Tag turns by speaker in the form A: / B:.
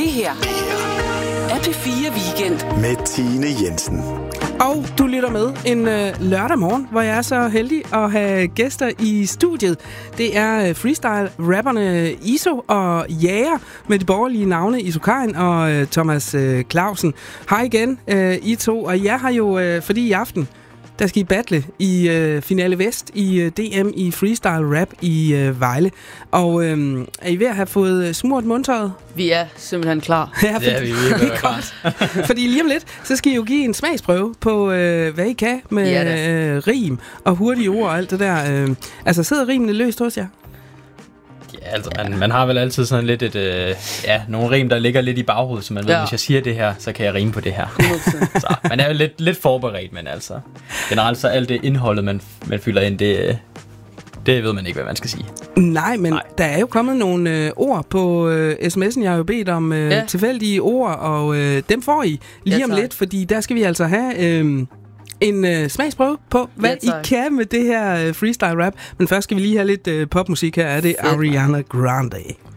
A: her er P4 Weekend
B: med Tine Jensen.
C: Og du lytter med en lørdag morgen, hvor jeg er så heldig at have gæster i studiet. Det er freestyle-rapperne Iso og Jager med de borgerlige navne Iso Karin og Thomas Clausen. Hej igen, I to. Og jeg har jo, fordi i aften, der skal I battle i Finale Vest i DM i freestyle rap i Vejle. Og er I ved at have fået smurt mundtøjet?
D: Vi er simpelthen klar.
C: Ja, vi er godt. Fordi lige om lidt, så skal I jo give en smagsprøve på, hvad I kan med rim og hurtige ord og alt det der. Altså, sidder rimene løst hos jer?
E: Ja, altså, man har vel altid sådan lidt nogle rim, der ligger lidt i baghovedet, så man ved, hvis jeg siger det her, så kan jeg rime på det her. Så man er jo lidt forberedt, men altså, generelt så alt det indholdet, man fylder ind, det ved man ikke, hvad man skal sige.
C: Nej, men der er jo kommet nogle ord på sms'en. Jeg har jo bedt om tilfældige ord, og dem får I lige om lidt, fordi der skal vi altså have en smagsprøve på, hvad I kan med det her freestyle rap. Men først skal vi lige have lidt popmusik. Her er det Ariana Grande.